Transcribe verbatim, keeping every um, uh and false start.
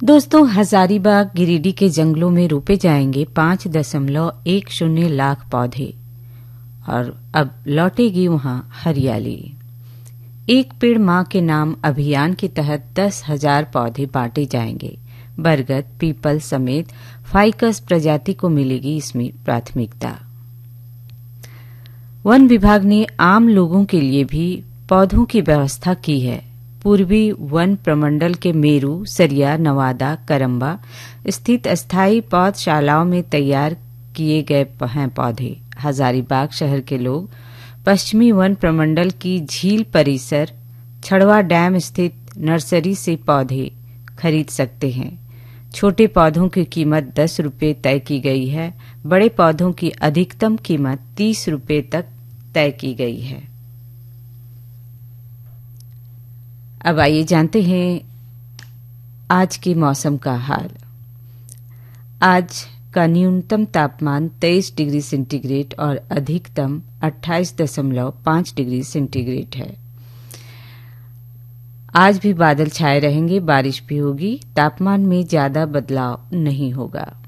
दोस्तों, हजारीबाग गिरिडीह के जंगलों में रोपे जाएंगे पांच दशमलव एक शून्य लाख पौधे और अब लौटेगी वहां हरियाली। एक पेड़ मां के नाम अभियान के तहत दस हजार पौधे बांटे जाएंगे। बरगद, पीपल समेत फाइकस प्रजाति को मिलेगी इसमें प्राथमिकता। वन विभाग ने आम लोगों के लिए भी पौधों की व्यवस्था की है। पूर्वी वन प्रमंडल के मेरू, सरिया, नवादा, करम्बा स्थित अस्थायी पौधशालाओं में तैयार किए गए हैं पौधे। हजारीबाग शहर के लोग पश्चिमी वन प्रमंडल की झील परिसर छड़वा डैम स्थित नर्सरी से पौधे खरीद सकते हैं। छोटे पौधों की कीमत दस रुपये तय की गई है। बड़े पौधों की अधिकतम कीमत तीस रुपये तक तय की गई है। अब आइए जानते हैं आज के मौसम का हाल। आज का न्यूनतम तापमान तेईस डिग्री सेंटीग्रेड और अधिकतम अट्ठाईस दशमलव पाँच डिग्री सेंटीग्रेड है। आज भी बादल छाए रहेंगे, बारिश भी होगी, तापमान में ज्यादा बदलाव नहीं होगा।